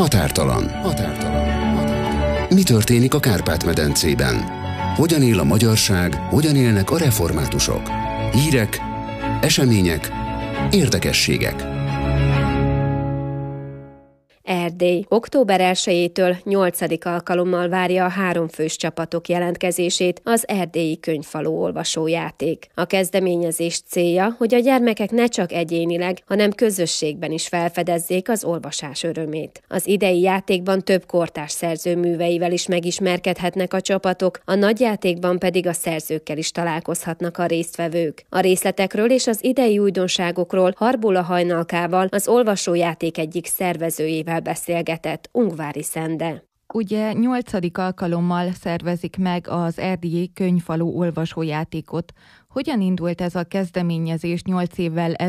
Határtalan. Mi történik a Kárpát-medencében? Hogyan él a magyarság, hogyan élnek a reformátusok? Hírek, események, érdekességek. Erdély október 1-től 8. alkalommal várja a 3 fős csapatok jelentkezését az Erdélyi Könyvfalu olvasójáték. A kezdeményezés célja, hogy a gyermekek ne csak egyénileg, hanem közösségben is felfedezzék az olvasás örömét. Az idei játékban több kortárs szerző műveivel is megismerkedhetnek a csapatok, a nagyjátékban pedig a szerzőkkel is találkozhatnak a résztvevők. A részletekről és az idei újdonságokról Harbula Hajnalkával, az olvasójáték egyik szervezőjével beszélgetett Ungvári Szende. Ugye 8. alkalommal szervezik meg az Erdélyi Könyvfalu olvasójátékot. Hogyan indult ez a kezdeményezés 8 évvel